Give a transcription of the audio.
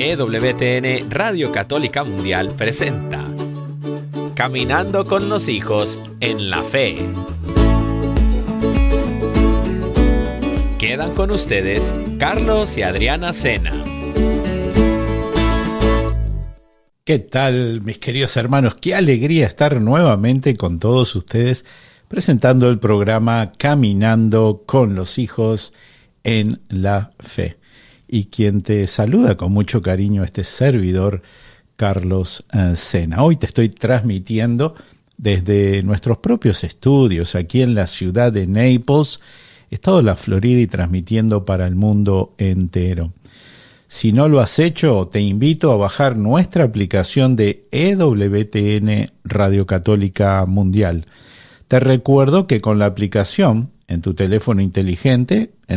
EWTN Radio Católica Mundial presenta Caminando con los hijos en la fe. Quedan con ustedes Carlos y Adriana Sena. ¿Qué tal, mis queridos hermanos? Qué alegría estar nuevamente con todos ustedes presentando el programa Caminando con los hijos en la fe. Y quien te saluda con mucho cariño, este servidor, Carlos Sena. Hoy te estoy transmitiendo desde nuestros propios estudios aquí en la ciudad de Naples, estado de la Florida, y transmitiendo para el mundo entero. Si no lo has hecho, te invito a bajar nuestra aplicación de EWTN Radio Católica Mundial. Te recuerdo que con la aplicación en tu teléfono inteligente,